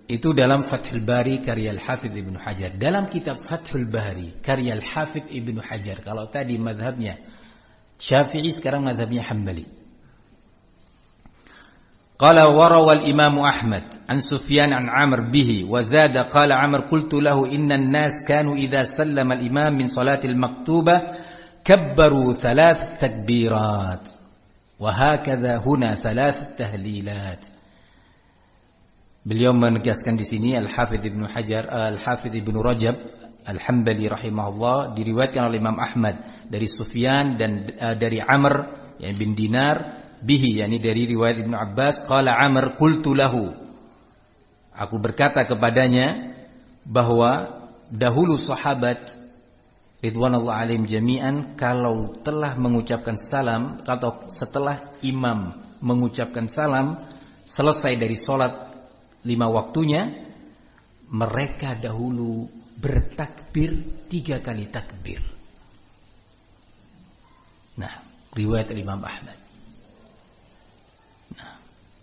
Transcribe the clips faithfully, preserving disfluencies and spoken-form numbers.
Itu dalam Fathul Bari karya Al-Hafidz Ibnu Hajar. Dalam kitab Fathul Bari karya Al-Hafidz Ibnu Hajar, kalau tadi mazhabnya Syafi'i, sekarang mazhabnya Hambali. Qala wa rawal Imam Ahmad an Sufyan an Amr bihi wa zada qala Amr qultu lahu inna an-nas kanu idza sallama al-imam min salati al-maktubah kabbaru thalath takbirat wa hakadha huna thalath tahlilat. Beliau menegaskan di sini Al-Hafidz Ibnu Hajar, Al-Hafidz Ibnu Rajab Al-Hambali rahimahullah, diriwayatkan oleh Imam Ahmad dari Sufyan dan uh, dari Amr yani bin Dinar bihi, yani dari riwayat Ibnu Abbas, qala Amr qultu lahu, aku berkata kepadanya bahwa dahulu sahabat ridwanullah alaihim jami'an kalau telah mengucapkan salam atau setelah imam mengucapkan salam selesai dari salat lima waktunya, mereka dahulu bertakbir tiga kali takbir. Nah, riwayat Imam Ahmad. Nah.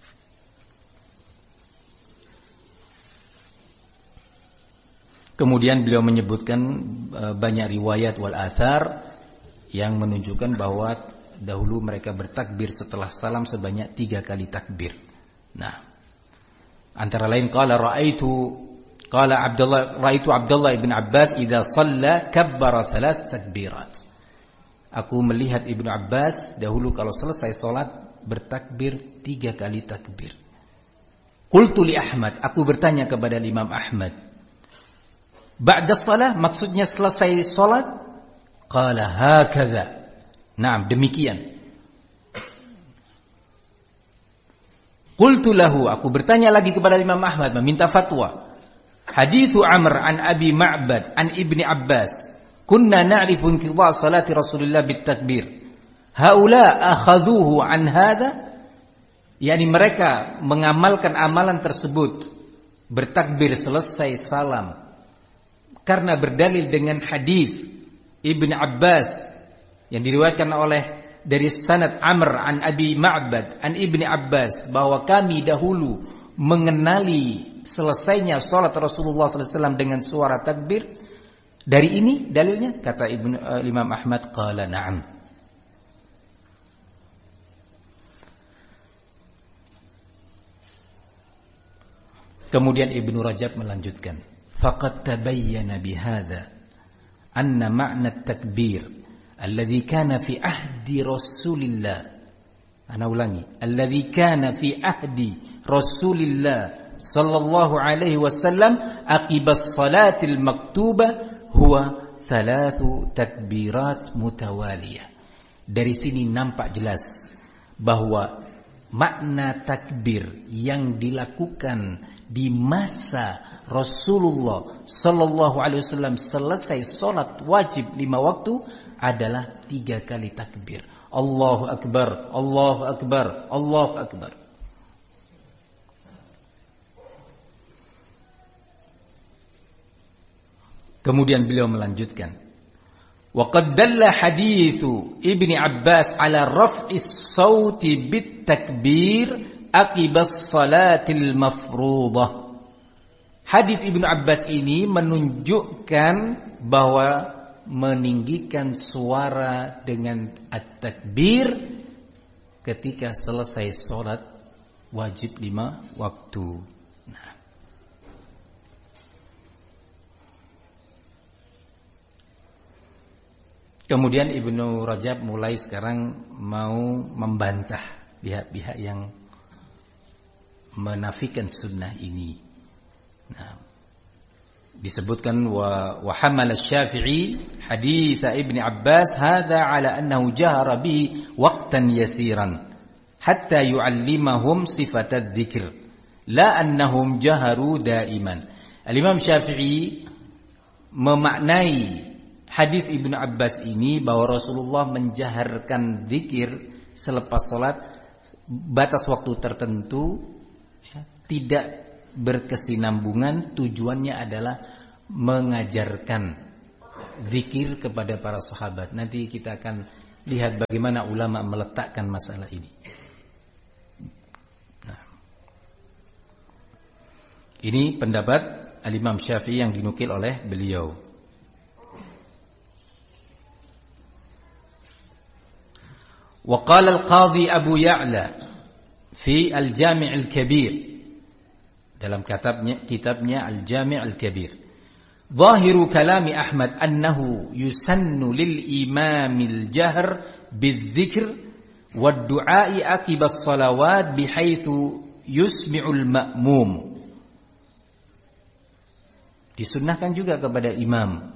Kemudian beliau menyebutkan e, banyak riwayat wal athar yang menunjukkan bahwa dahulu mereka bertakbir setelah salam sebanyak tiga kali takbir. Nah, antara lain qala raaitu qala Abdullah raaitu Abdullah ibn Abbas idza shalla kabbara thalath takbirat. Aku melihat Ibnu Abbas dahulu kalau selesai salat bertakbir tiga kali takbir. Qultu li Ahmad, aku bertanya kepada Imam Ahmad, ba'da shalah maksudnya selesai salat? Qala hakadha. Naam, demikian. Qultu lahu, aku bertanya lagi kepada Imam Ahmad, meminta fatwa. Hadithu Amr an Abi Ma'bad an Ibni Abbas, kunna na'rifu inqidha' salati Rasulillah bitakbir. Haula akhadhuhu an hadha? Yani mereka mengamalkan amalan tersebut, bertakbir selesai salam, karena berdalil dengan hadis Ibni Abbas yang diriwayatkan oleh dari sanad Amr an Abi Ma'bad an Ibni Abbas, bahwa kami dahulu mengenali selesainya salat Rasulullah sallallahu alaihi wasallam dengan suara takbir. Dari ini dalilnya, kata Ibnu uh, Imam Ahmad, qala na'am. Kemudian Ibnu Rajab melanjutkan, faqad tabayyana bihadza anna ma'na at-takbir alladhi kana fi ahdi Rasulillah, ana ulangi, alladhi kana fi ahdi Rasulillah sallallahu alaihi wasallam aqibas salatil maktubah huwa thalathu takbirat mutawaliyah. Dari sini nampak jelas bahwa makna takbir yang dilakukan di masa Rasulullah sallallahu alaihi wasallam selesai salat wajib lima waktu adalah tiga kali takbir. Allahu Akbar, Allahu Akbar, Allahu Akbar. Kemudian beliau melanjutkan, wa qad dalla haditsu Ibni Abbas ala raf'is sauti bit takbir aqibas salatil mafruḍah. Hadis Ibnu Abbas ini menunjukkan bahwa meninggikan suara dengan at-takbir ketika selesai sholat wajib lima waktu. Nah. Kemudian Ibnu Rajab mulai sekarang mau membantah pihak-pihak yang menafikan sunnah ini. Nah, disebutkan wa wa hamal asy-Syafi'i hadits Ibnu Abbas hadza ala annahu jahara bihi waqtan yasiran hatta yu'allimahum sifat adz-dzikr la annahum jaharu daiman. Al-Imam Syafi'i memaknai hadis Ibnu Abbas ini bahwa Rasulullah menjaharkan zikir selepas salat batas waktu tertentu, ya, tidak berkesinambungan, tujuannya adalah mengajarkan zikir kepada para sahabat. Nanti kita akan lihat bagaimana ulama meletakkan masalah ini. Nah. Ini pendapat Al-Imam Syafi'i yang dinukil oleh beliau. Wa qala al-Qadhi Abu Ya'la fi Al-Jami' Al-Kabir, dalam kitabnya kitabnya Al-Jami' Al-Kabir, zahiru kalami Ahmad annahu yusannu lil imamil jahr bidzikr wad du'a'i aqib as-salawat bihaitsu yusmi'ul ma'mum. Disunnahkan juga kepada imam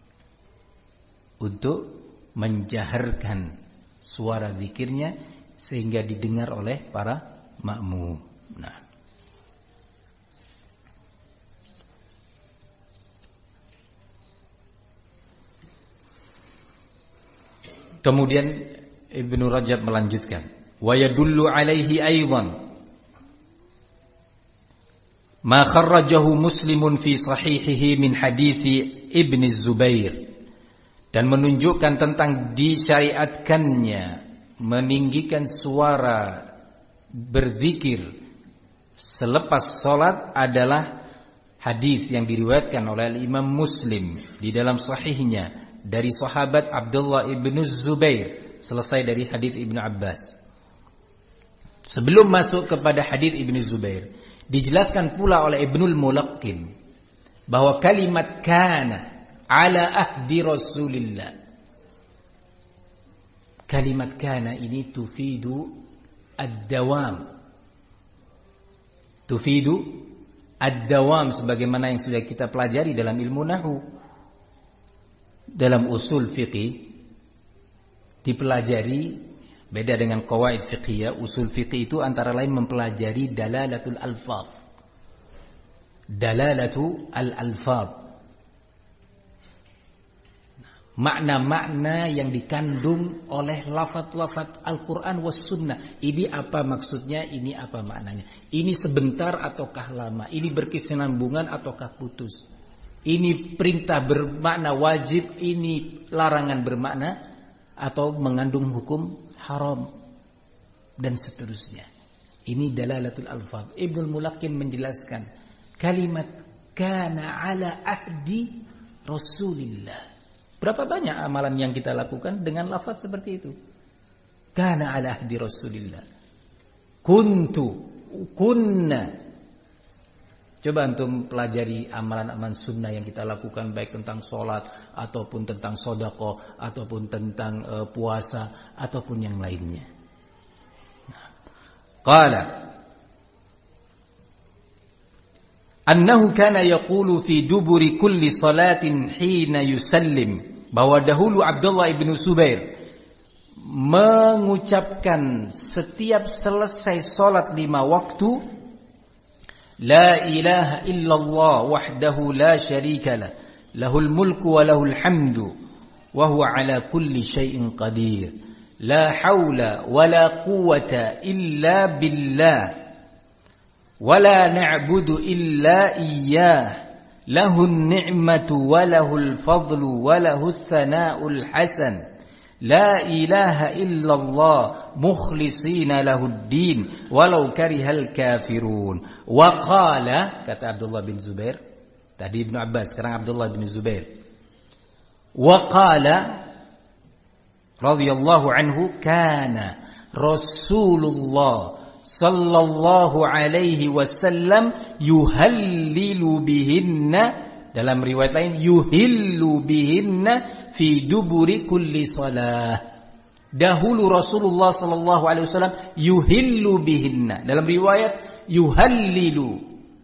untuk menjaharkan suara zikirnya sehingga didengar oleh para makmum. Nah, kemudian Ibnu Rajab melanjutkan, wa yadullu alaihi aidan ma kharrajahu Muslimun fi sahihihi min hadithi Ibn Zubair, dan menunjukkan tentang disyariatkannya meninggikan suara berzikir selepas salat adalah hadis yang diriwayatkan oleh Imam Muslim di dalam sahihnya dari sahabat Abdullah ibn Zubair, selesai dari hadis Ibnu Abbas. Sebelum masuk kepada hadis Ibnu Zubair, dijelaskan pula oleh Ibnul Mulaqqin bahwa kalimat kana ala ahdi Rasulillah, kalimat kana ini tufidu ad-dawam, tufidu ad-dawam, sebagaimana yang sudah kita pelajari dalam ilmu nahwu. Dalam usul fiqih dipelajari, beda dengan qawaid fiqhiyah. Usul fiqih itu antara lain mempelajari dalalatul alfaz, dalalatu al-alfaz, makna-makna yang dikandung oleh lafaz-lafaz Al-Quran was sunnah. Ini apa maksudnya, ini apa maknanya, ini sebentar ataukah lama, ini berkesinambungan ataukah putus, ini perintah bermakna wajib, ini larangan bermakna atau mengandung hukum haram, dan seterusnya. Ini dalalatul alfaz. Ibnul Mulaqqin menjelaskan kalimat kana ala ahdi Rasulillah. Berapa banyak amalan yang kita lakukan dengan lafaz seperti itu? Kana ala ahdi Rasulillah, kuntu, kunna. Coba antum pelajari amalan-amalan sunnah yang kita lakukan, baik tentang sholat ataupun tentang sedekah ataupun tentang uh, puasa ataupun yang lainnya. Nah, qala annahu kana yaqulu fi duburi kulli salatin hina yusallim, bahwa dahulu Abdullah ibn Zubair mengucapkan setiap selesai salat lima waktu, la ilaha illallah wahdahu la syarika lah, lahul mulku wa lahul hamdu wa huwa ala kulli syai'in qadir, la haula wa la quwwata illa billah wa la na'budu illa iyyah, lahun ni'matu wa lahul fadlu wa lahus thana'ul hasan, la ilaha illallah mukhlisina lahuddin walau karihal kafirun. Wa qala, kata Abdullah bin Zubair, tadi Ibnu Abbas, sekarang Abdullah bin Zubair. Wa qala radhiyallahu anhu, kana Rasulullah sallallahu alaihi wasallam yuhallilu bihinna, dalam riwayat lain yuhillu bihinna fi duburi kulli salah. Dahulu Rasulullah sallallahu alaihi wasallam yuhillu bihinna, dalam riwayat yuhallilu.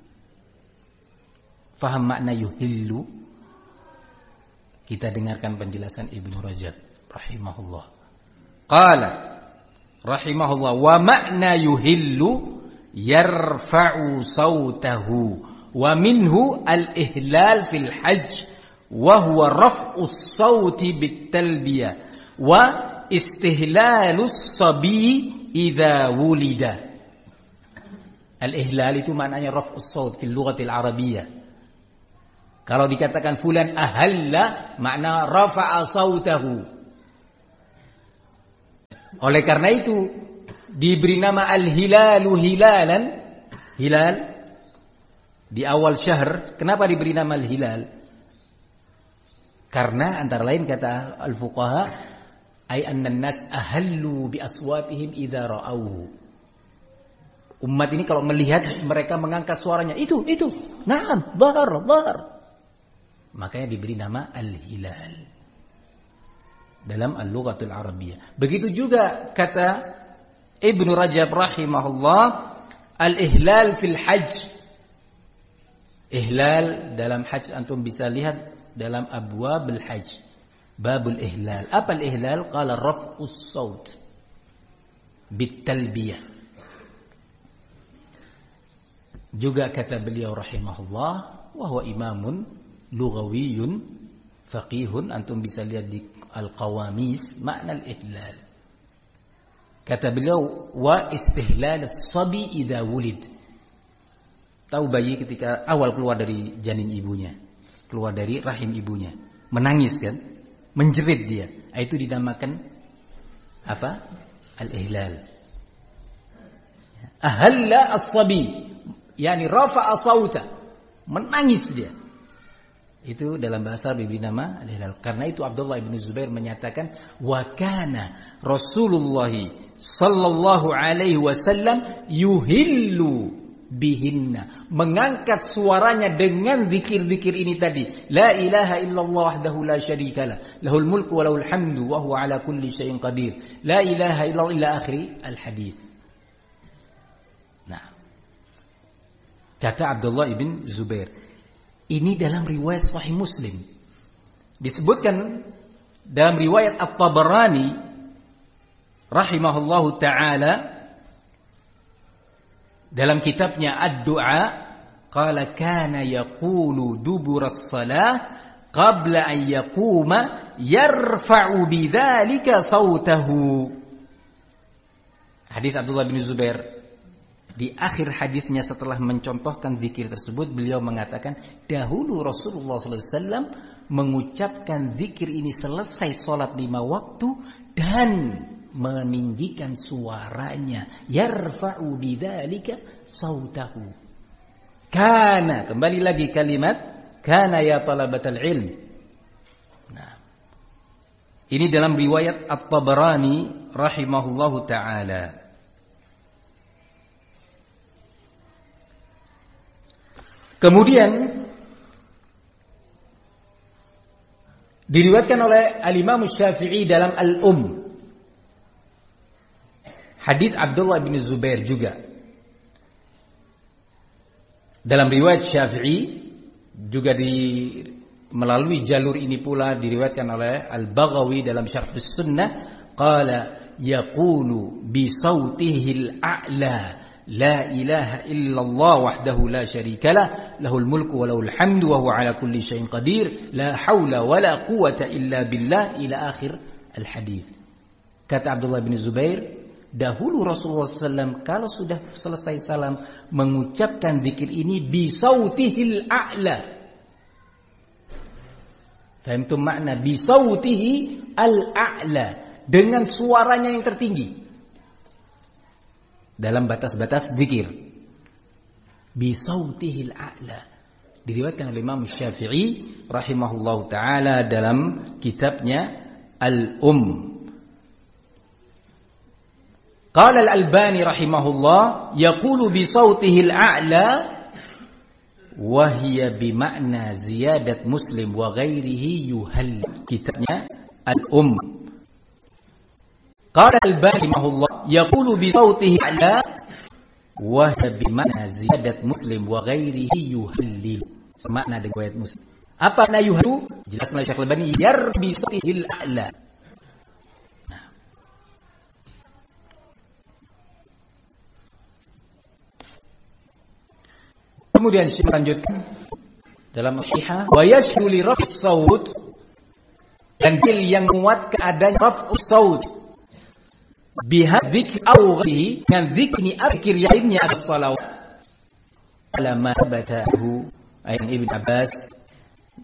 Faham makna yuhillu? Kita dengarkan penjelasan Ibnu Rajab rahimahullah. Qala rahimahullah, wa makna yuhillu yarfa'u sautahu, wa minhu al-ihlal fil hajj wa huwa raf'u as-sauti bit-talbiyah wa istihlalus sabi idza wulida. Al-ihlal itu maknanya raf'u as-saut fil lughatil arabiyyah. Kalau dikatakan fulan ahalla, makna rafa'a sautahu. Oleh karena itu diberi nama al-hilalu hilalan, hilal, di awal syahr, kenapa diberi nama al-hilal? Karena antara lain kata al-fuqaha, ay anna an-nas ahallu bi aswatihim idza ra'awhu. Umat ini kalau melihat mereka mengangkat suaranya, itu, itu, na'am, dhahar, dhahar. Makanya diberi nama al-hilal dalam al-lughatul arabiyyah. Begitu juga kata Ibnu Rajab rahimahullah, al-ihlal fil hajj. Ihlal dalam hajj antum bisa lihat dalam abwabul hajj. Babul ihlal. Apa al-ihlal? Qala raf'us saut bit talbiyah. Juga kata beliau rahimahullah, wa huwa imamun lughawiyyun faqihun, antum bisa lihat di al-qawamis makna al-ihlal. Kata beliau, wa istihlal as-sabi idza wulid. Tahu bayi ketika awal keluar dari janin ibunya, keluar dari rahim ibunya, menangis kan, menjerit dia, itu dinamakan apa? Al-ihlal. Ahalla as-sabi, yani rafa'a sauta, menangis dia. Itu dalam bahasa diberi nama al-hilal. Karena itu Abdullah bin Zubair menyatakan, wa kana Rasulullah sallallahu alaihi wasallam yuhillu bihinna, mengangkat suaranya dengan zikir-zikir ini tadi, la ilaha illallah wahdahu la syarikalah, lahul mulku wa lahul hamdu wa huwa ala kulli syai'in qadir, la ilaha illallah ila akhiri al-hadits. Nah, kata Abdullah bin Zubair, ini dalam riwayat Sahih Muslim. Disebutkan dalam riwayat At-Tabarani rahimahullahu ta'ala dalam kitabnya Ad-Du'a, qala kana yaqulu dubura as-salah qabla an yaquma yarfa'u bidzalika sautahu. Hadis Abdullah bin Zubair, di akhir hadisnya setelah mencontohkan zikir tersebut, beliau mengatakan, dahulu Rasulullah sallallahu alaihi wasallam mengucapkan zikir ini selesai salat lima waktu dan meninggikan suaranya, yarfa'u bidzalika sautahu. Kana, kembali lagi kalimat kana ya talabatal ilm. Nah, ini dalam riwayat At-Tabarani rahimahullahu taala. Kemudian diriwayatkan oleh Al-Imam Syafi'i dalam Al-Um, hadis Abdullah bin Zubair juga. Dalam riwayat Syafi'i juga di melalui jalur ini pula diriwayatkan oleh Al-Baghawi dalam Syarh As-Sunnah, qala yaqulu bi sautihi al-a'la la ilaha illallah wahdahu la syarikalah, lahul mulku wa lahul hamdu wa huwa ala kulli syai'in qadir, la haula wa la quwwata illa billah, ila akhir al-hadits. Kata Abdullah bin Zubair, dahulu Rasulullah sallallahu alaihi wasallam kalau sudah selesai salam mengucapkan zikir ini bisautihil a'la. Fahamtum makna bisautihi al-a'la, dengan suaranya yang tertinggi dalam batas-batas zikir. Bisautihil a'la diriwayatkan oleh Imam Syafi'i rahimahullahu taala dalam kitabnya Al-Um. Qala Al-Albani rahimahullah, yaqulu bi sautihi al-a'la wa hiya bi ma'na ziyadat Muslim wa ghairihi yuhall. Kitabnya Al-Um. Qala Al-Albani rahimahullah, yaqulu bi sautihi al-a'la wa hiya bi ma'na ziyadat Muslim wa ghairihi yuhall. Semakna dengan riwayat Muslim. Apa makna yuhallu? Jelas oleh Syekh Al-Albani, yar bi sautihi al-a'la. Kemudian Syekh melanjutkan dalam Sahihah, wa yashhadu li raf'is saut, dan dalil yang menguatkan adanya raf'us saut bihadzikr aw ghairihi, dengan zikri akhir lainnya as-salawat ala ma tabatahu ayat Ibn Abbas